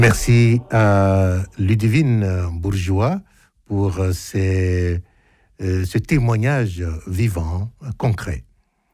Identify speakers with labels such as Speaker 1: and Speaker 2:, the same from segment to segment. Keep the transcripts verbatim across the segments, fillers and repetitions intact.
Speaker 1: Merci à Ludivine Bourgeois pour ces, euh, ce témoignage vivant, concret.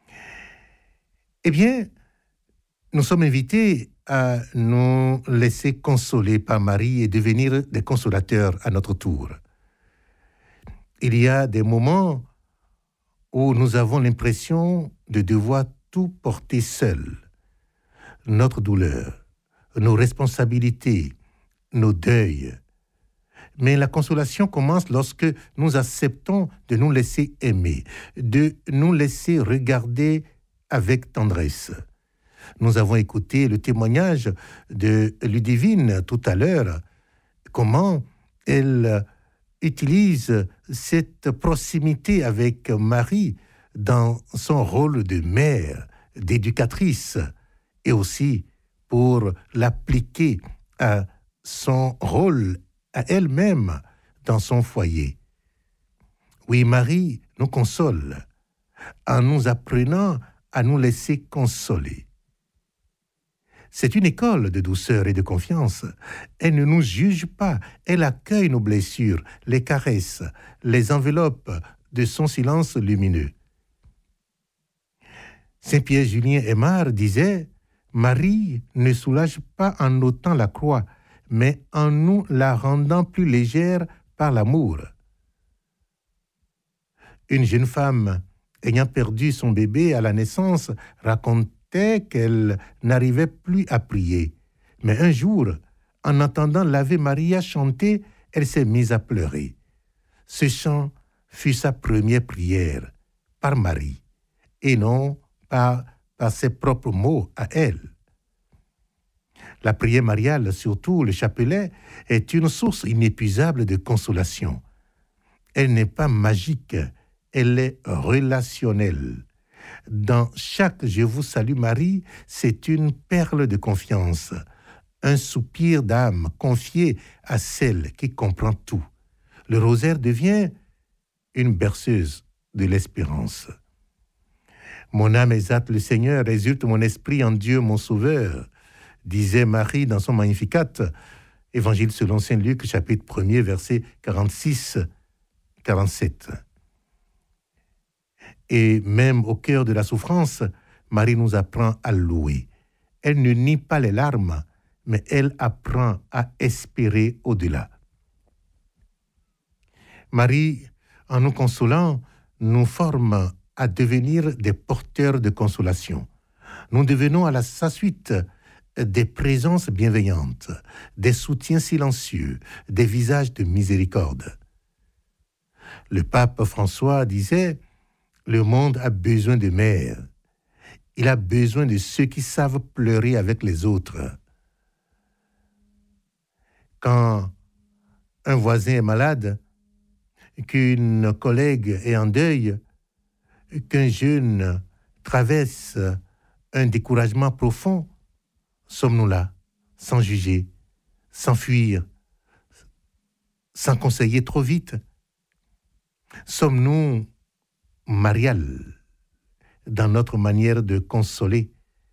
Speaker 1: Eh bien, nous sommes invités à nous laisser consoler par Marie et devenir des consolateurs à notre tour. Il y a des moments où nous avons l'impression de devoir tout porter seul. Notre douleur, nos responsabilités, nos deuils. Mais la consolation commence lorsque nous acceptons de nous laisser aimer, de nous laisser regarder avec tendresse. Nous avons écouté le témoignage de Ludivine tout à l'heure, comment elle utilise cette proximité avec Marie dans son rôle de mère, d'éducatrice, et aussi pour l'appliquer à son rôle, à elle-même, dans son foyer. Oui, Marie nous console en nous apprenant à nous laisser consoler. C'est une école de douceur et de confiance. Elle ne nous juge pas, elle accueille nos blessures, les caresse, les enveloppe de son silence lumineux. Saint-Pierre Julien Aymar disait « Marie ne soulage pas en ôtant la croix, mais en nous la rendant plus légère par l'amour. » Une jeune femme ayant perdu son bébé à la naissance racontait qu'elle n'arrivait plus à prier. Mais un jour, en entendant l'Ave Maria chanter, elle s'est mise à pleurer. Ce chant fut sa première prière, par Marie, et non par, par ses propres mots à elle. La prière mariale, surtout le chapelet, est une source inépuisable de consolation. Elle n'est pas magique, elle est relationnelle. Dans chaque « Je vous salue Marie », c'est une perle de confiance, un soupir d'âme confié à celle qui comprend tout. Le rosaire devient une berceuse de l'espérance. Mon âme exalte le Seigneur, résulte mon esprit en Dieu mon Sauveur, disait Marie dans son Magnificat, Évangile selon saint Luc, chapitre premier, versets quarante-six à quarante-sept. Et même au cœur de la souffrance, Marie nous apprend à louer. Elle ne nie pas les larmes, mais elle apprend à espérer au-delà. Marie, en nous consolant, nous forme à devenir des porteurs de consolation. Nous devenons à la, sa suite des présences bienveillantes, des soutiens silencieux, des visages de miséricorde. Le pape François disait « Le monde a besoin de mères. Il a besoin de ceux qui savent pleurer avec les autres. » Quand un voisin est malade, qu'une collègue est en deuil, qu'un jeune traverse un découragement profond, sommes-nous là, sans juger, sans fuir, sans conseiller trop vite? Sommes-nous mariales dans notre manière de consoler?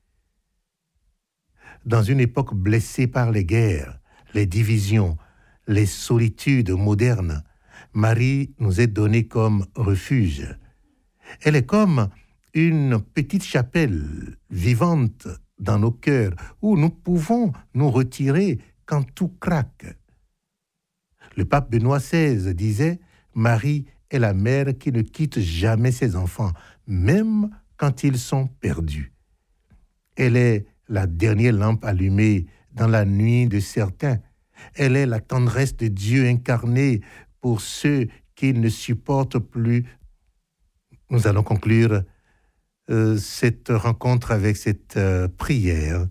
Speaker 1: Dans une époque blessée par les guerres, les divisions, les solitudes modernes, Marie nous est donnée comme refuge. Elle est comme une petite chapelle vivante dans nos cœurs où nous pouvons nous retirer quand tout craque. Le pape Benoît seize disait « Marie est la mère qui ne quitte jamais ses enfants, même quand ils sont perdus. Elle est la dernière lampe allumée dans la nuit de certains. Elle est la tendresse de Dieu incarnée pour ceux qui ne supportent plus. » Nous allons conclure euh, cette rencontre avec cette euh, prière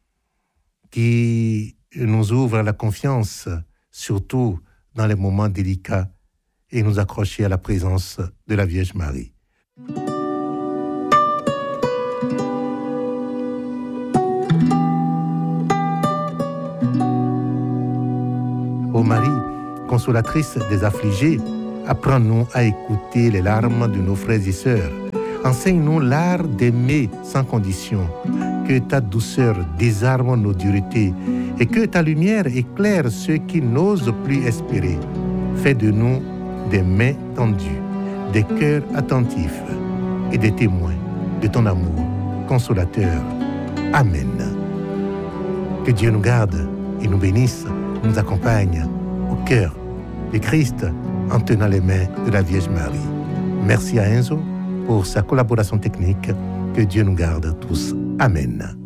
Speaker 1: qui nous ouvre à la confiance, surtout dans les moments délicats, et nous accrocher à la présence de la Vierge Marie. Ô Marie, consolatrice des affligés, apprends-nous à écouter les larmes de nos frères et sœurs. Enseigne-nous l'art d'aimer sans condition. Que ta douceur désarme nos duretés et que ta lumière éclaire ceux qui n'osent plus espérer. Fais de nous des mains tendues, des cœurs attentifs et des témoins de ton amour consolateur. Amen. Que Dieu nous garde et nous bénisse, nous accompagne au cœur de Christ en tenant les mains de la Vierge Marie. Merci à Enzo pour sa collaboration technique. Que Dieu nous garde tous. Amen.